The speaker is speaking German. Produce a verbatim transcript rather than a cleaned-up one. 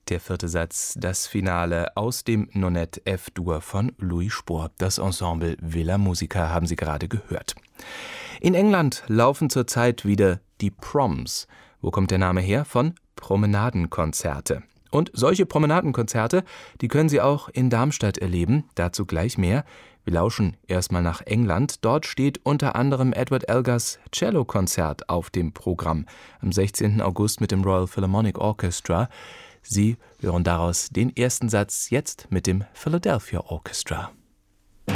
Der vierte Satz, das Finale aus dem Nonette F-Dur von Louis Spohr. Das Ensemble Villa Musica haben Sie gerade gehört. In England laufen zurzeit wieder die Proms. Wo kommt der Name her? Von Promenadenkonzerte. Und solche Promenadenkonzerte, die können Sie auch in Darmstadt erleben. Dazu gleich mehr. Wir lauschen erstmal nach England. Dort steht unter anderem Edward Elgars Cellokonzert auf dem Programm. Am sechzehnten August mit dem Royal Philharmonic Orchestra. Sie hören daraus den ersten Satz jetzt mit dem Philadelphia Orchestra.